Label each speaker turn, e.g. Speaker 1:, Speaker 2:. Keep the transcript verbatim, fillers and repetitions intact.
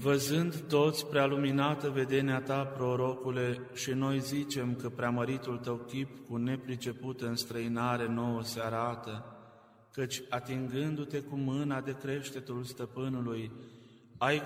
Speaker 1: Văzând toți prealuminată vedenia Ta, prorocule, și noi zicem că preamăritul Tău chip cu nepricepută înstrăinare nouă se arată, căci atingându-te cu mâna de creștetul stăpânului, ai